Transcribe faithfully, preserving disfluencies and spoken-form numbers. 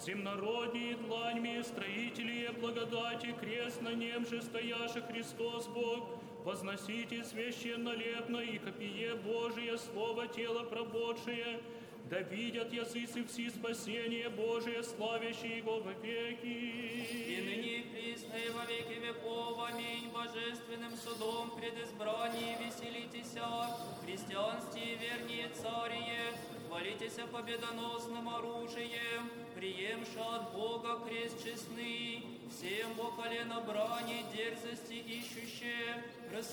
земнородние дланьми, строители благодати, крест на нем же стояше Христос Бог, возносите священнолепно и копие Божие, слово тело прободшее, да видят языцы все спасение Божие, славящие Его вовеки. И ныне и присно и во веки веков, аминь. Божественным судом пред избранием веселитесь, христианстве вернее царие, хвалитесь победоносным оружием, приемша от Бога крест честный, всем во колено брани дерзости ищущие,